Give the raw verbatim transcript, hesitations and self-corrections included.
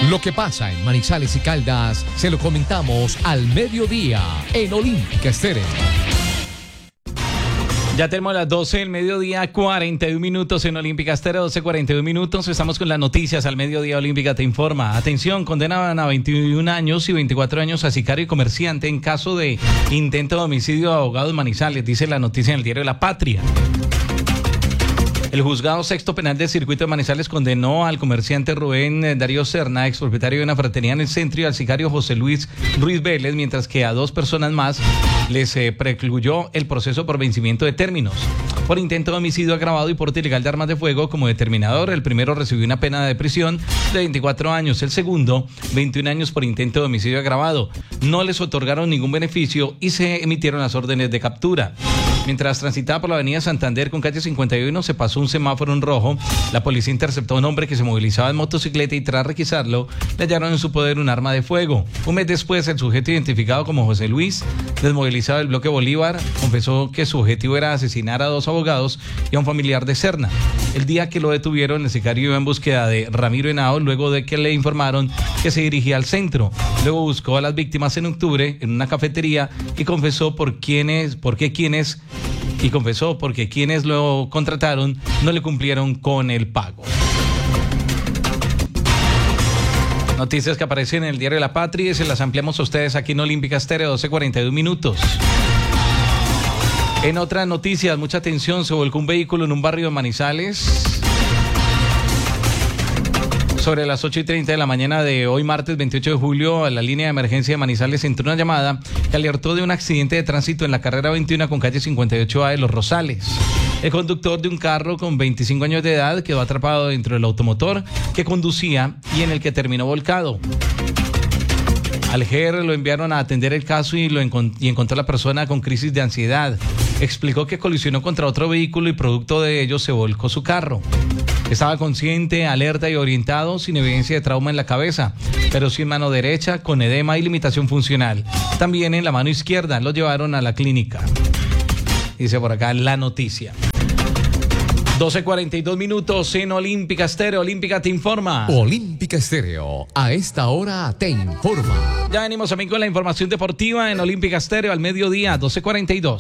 Lo que pasa en Manizales y Caldas se lo comentamos al mediodía en Olímpica Estéreo. Ya tenemos las doce del mediodía, cuarenta y un minutos en Olímpica Estéreo, doce cuarenta y un minutos. Estamos con las noticias al mediodía. Olímpica te informa. Atención, condenaban a veintiún años y veinticuatro años a sicario y comerciante en caso de intento de homicidio de abogado en Manizales, dice la noticia en el diario La Patria. El juzgado sexto penal del circuito de Manizales condenó al comerciante Rubén Darío Serna, expropietario de una fratería en el centro, y al sicario José Luis Ruiz Vélez, mientras que a dos personas más les eh, precluyó el proceso por vencimiento de términos. Por intento de homicidio agravado y porte ilegal de armas de fuego como determinador, el primero recibió una pena de prisión de veinticuatro años, el segundo veintiún años por intento de homicidio agravado. No les otorgaron ningún beneficio y se emitieron las órdenes de captura. Mientras transitaba por la avenida Santander con calle cincuenta y uno, se pasó un semáforo en rojo. La policía interceptó a un hombre que se movilizaba en motocicleta y tras requisarlo, le hallaron en su poder un arma de fuego. Un mes después, el sujeto identificado como José Luis, desmovilizado del bloque Bolívar, confesó que su objetivo era asesinar a dos abogados y a un familiar de Serna. El día que lo detuvieron, el sicario iba en búsqueda de Ramiro Henao, luego de que le informaron que se dirigía al centro. Luego buscó a las víctimas en octubre en una cafetería y confesó por quiénes, por qué quienes y confesó porque quienes lo contrataron no le cumplieron con el pago. Noticias que aparecen en el diario La Patria y se las ampliamos a ustedes aquí en Olímpica Estéreo, doce cuarenta y dos minutos. En otras noticias, mucha atención, se volcó un vehículo en un barrio de Manizales. Sobre las ocho y treinta de la mañana de hoy, martes veintiocho de julio, a la línea de emergencia de Manizales entró una llamada que alertó de un accidente de tránsito en la carrera veintiuno con calle cincuenta y ocho A de Los Rosales. El conductor de un carro con veinticinco años de edad quedó atrapado dentro del automotor que conducía y en el que terminó volcado. Al G R lo enviaron a atender el caso y, lo encont- y encontró a la persona con crisis de ansiedad. Explicó que colisionó contra otro vehículo y producto de ello se volcó su carro. Estaba consciente, alerta y orientado, sin evidencia de trauma en la cabeza, pero sin mano derecha, con edema y limitación funcional. También en la mano izquierda lo llevaron a la clínica. Dice por acá la noticia. doce cuarenta y dos minutos en Olímpica Estéreo. Olímpica te informa. Olímpica Estéreo, a esta hora te informa. Ya venimos también con la información deportiva en Olímpica Estéreo al mediodía, doce cuarenta y dos.